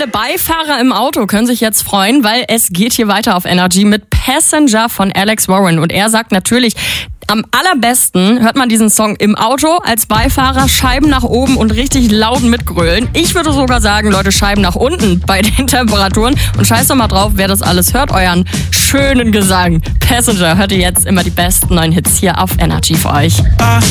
alle Beifahrer im Auto können sich jetzt freuen, weil es geht hier weiter auf Energy mit Passenger von Alex Warren. Und er sagt natürlich, am allerbesten hört man diesen Song im Auto als Beifahrer, Scheiben nach oben und richtig laut mitgrölen. Ich würde sogar sagen, Leute, Scheiben nach unten bei den Temperaturen. Und scheiß doch mal drauf, wer das alles hört, euren schönen Gesang. Passenger hört ihr jetzt immer die besten neuen Hits hier auf Energy für euch. I